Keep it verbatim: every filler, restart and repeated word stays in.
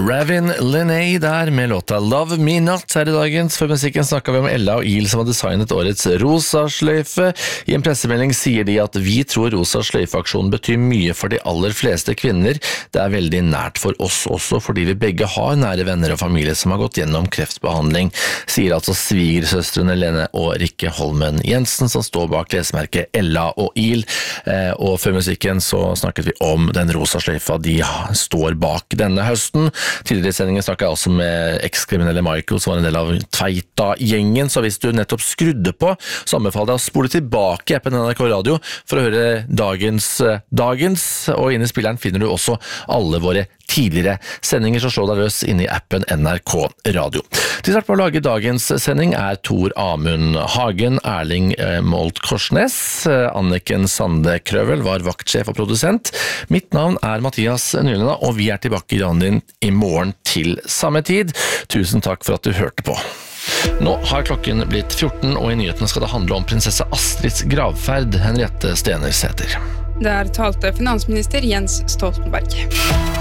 Ravin Linné der med låta Love Me Not her i dagens. For musikken snakket vi om Ella og Il som har designet årets rosa sløyfe. I en pressemelding sier de at vi tror rosa sløyfeaksjonen betyr mye for de aller fleste kvinner. Det er veldig nært for oss også, fordi vi begge har nære venner og familie som har gått gjennom kreftbehandling, sier altså svigersøstrene Lene og Rikke Holmen Jensen som står bak klesmerket Ella og Il. Og før musikken så snakket vi om den rosa sløyfa de står bak denne høsten. Tidligere i sendingen snakket jeg også med ekskriminelle Michael som var en del av Tveita-gjengen, så hvis du nettopp skrudde på, så anbefaler jeg å spole tilbake i appen N R K Radio for å høre dagens, dagens, og inne i spilleren finner du også alle våre tidligere sendinger, så slå deg løs inne i appen N R K Radio. Til start på å lage dagens sending er Tor Amund Hagen, Erling Molt Korsnes, Anniken Sande Krøvel var vaktsjef og produsent. Mitt navn er Mathias Nylenda, og vi er tilbake i radioen din i morgen til samme tid. Tusen takk for at du hørte på. Nå har klokken blitt fjorten, og i nyhetene skal det handle om prinsesse Astrids gravferd, Henriette Stenersæter. Der talte finansminister Jens Stoltenberg.